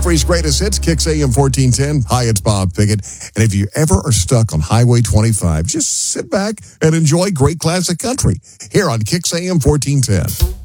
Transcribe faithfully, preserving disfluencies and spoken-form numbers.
Country's greatest hits, Kicks A M fourteen ten. Hi, it's Bob Pickett. And if you ever are stuck on Highway twenty-five, just sit back and enjoy great classic country here on Kicks A M fourteen ten.